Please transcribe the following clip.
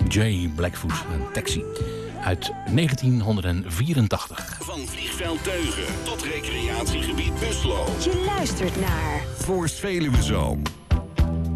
Jay Blackfoot, een taxi. Uit 1984. Van vliegveld Teugen tot recreatiegebied Buslo. Je luistert naar Voorst Veluwezoom.